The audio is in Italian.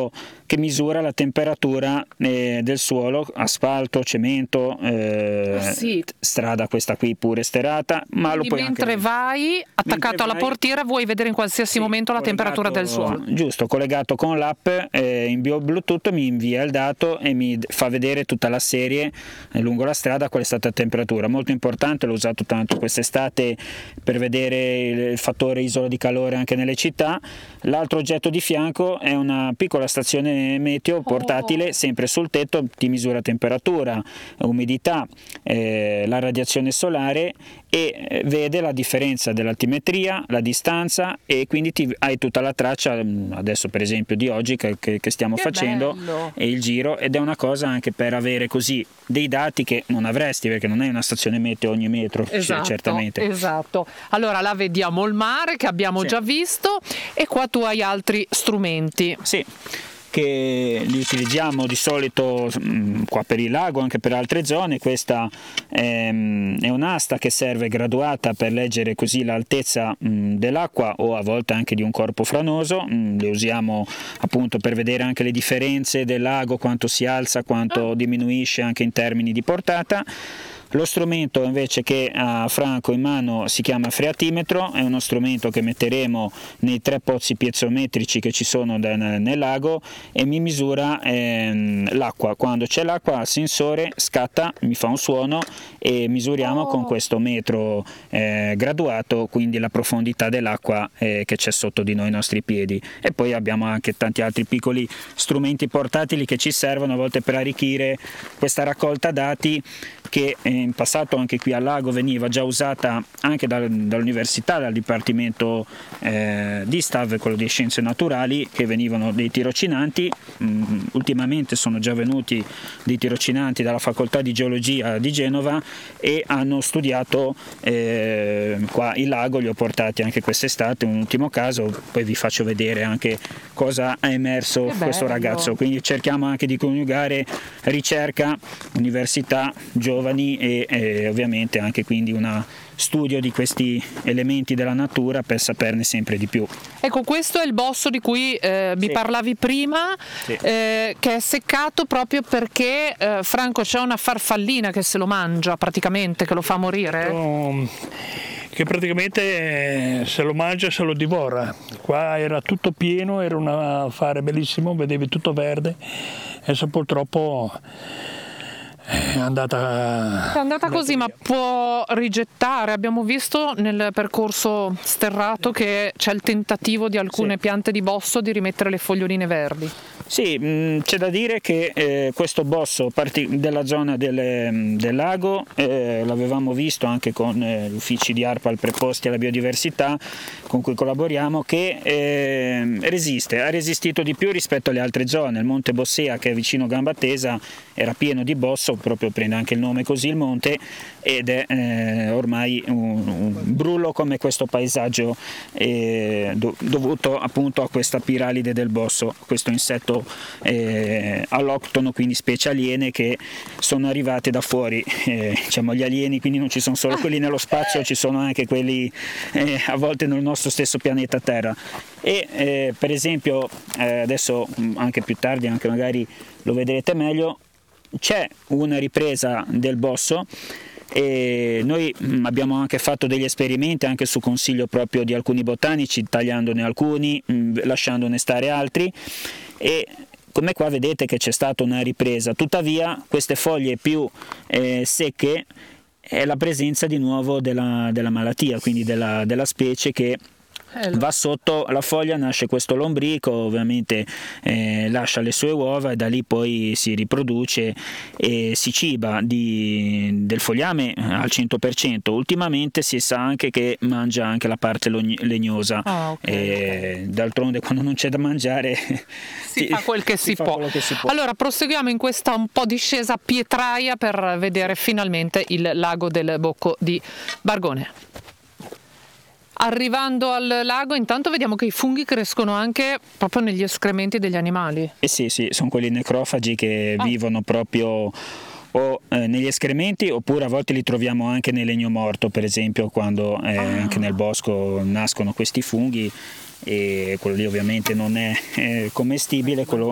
strumento che misura la temperatura del suolo, asfalto, cemento, strada questa qui pure sterata, ma quindi lo puoi mentre vai attaccato alla portiera vuoi vedere in qualsiasi momento la temperatura del suolo. Giusto, collegato con l'app in Bluetooth mi invia il dato e mi fa vedere tutta la serie lungo la strada qual è stata la temperatura. Molto importante, l'ho usato tanto quest'estate per vedere il fattore isola di calore anche nelle città. L'altro oggetto di fianco è una piccola stazione meteo portatile, sempre sul tetto, ti misura temperatura, umidità, la radiazione solare e vede la differenza dell'altimetria, la distanza, e quindi hai tutta la traccia adesso per esempio di oggi che stiamo facendo, bello. E il giro, ed è una cosa anche per avere così dei dati che non avresti, perché non è una stazione meteo ogni metro. Esatto, certamente. Esatto. Allora là vediamo il mare che abbiamo già visto, e qua tu hai altri strumenti. Sì, che li utilizziamo di solito qua per il lago, anche per altre zone. Questa è un'asta che serve graduata per leggere così l'altezza dell'acqua, o a volte anche di un corpo franoso. Le usiamo appunto per vedere anche le differenze del lago, quanto si alza, quanto diminuisce anche in termini di portata. Lo strumento invece che ha Franco in mano si chiama freatimetro, è uno strumento che metteremo nei 3 pozzi piezometrici che ci sono nel lago, e mi misura l'acqua. Quando c'è l'acqua il sensore scatta, mi fa un suono e misuriamo con questo metro graduato quindi la profondità dell'acqua che c'è sotto di noi, i nostri piedi. E poi abbiamo anche tanti altri piccoli strumenti portatili che ci servono a volte per arricchire questa raccolta dati, che in passato anche qui al lago veniva già usata anche dall'università, dal dipartimento di STAV, quello di scienze naturali, che venivano dei tirocinanti. Ultimamente sono già venuti dei tirocinanti dalla facoltà di geologia di Genova e hanno studiato qua il lago. Li ho portati anche quest'estate, un ultimo caso, poi vi faccio vedere anche cosa ha emerso questo ragazzo. Quindi cerchiamo anche di coniugare ricerca, università, giovani e ovviamente anche quindi una studio di questi elementi della natura per saperne sempre di più. Ecco, questo è il bosso di cui mi parlavi prima, che è seccato proprio perché Franco c'è una farfallina che se lo mangia praticamente, che lo fa morire. Che praticamente se lo mangia, se lo divora. Qua era tutto pieno, era un affare bellissimo, vedevi tutto verde. Adesso purtroppo è andata così, ma può rigettare. Abbiamo visto nel percorso sterrato che c'è il tentativo di alcune piante di bosso di rimettere le foglioline verdi. Sì, c'è da dire che questo bosso della zona del lago l'avevamo visto anche con gli uffici di ARPAL preposti alla biodiversità con cui collaboriamo, che ha resistito di più rispetto alle altre zone. Il Monte Bossea, che è vicino Gambatesa, era pieno di bosso, proprio prende anche il nome così il monte, ed è ormai un brullo come questo paesaggio dovuto appunto a questa piralide del bosso, questo insetto alloctono, quindi specie aliene che sono arrivate da fuori. Diciamo gli alieni, quindi non ci sono solo quelli nello spazio, ci sono anche quelli a volte nel nostro stesso pianeta Terra. E per esempio adesso anche più tardi, anche magari lo vedrete meglio, c'è una ripresa del bosso. E noi abbiamo anche fatto degli esperimenti anche su consiglio proprio di alcuni botanici, tagliandone alcuni, lasciandone stare altri, e come qua vedete che c'è stata una ripresa. Tuttavia queste foglie più secche è la presenza di nuovo della malattia, quindi della specie che va sotto la foglia, nasce questo lombrico, ovviamente lascia le sue uova e da lì poi si riproduce e si ciba del fogliame al 100%. Ultimamente si sa anche che mangia anche la parte legnosa. D'altronde quando non c'è da mangiare si fa quel che si può. Allora proseguiamo in questa un po' discesa pietraia per vedere finalmente il lago del Bocco di Bargone. Arrivando al lago intanto vediamo che i funghi crescono anche proprio negli escrementi degli animali. Sì, sono quelli necrofagi che vivono proprio o negli escrementi, oppure a volte li troviamo anche nel legno morto, per esempio quando anche nel bosco nascono questi funghi, e quello lì ovviamente non è commestibile, quello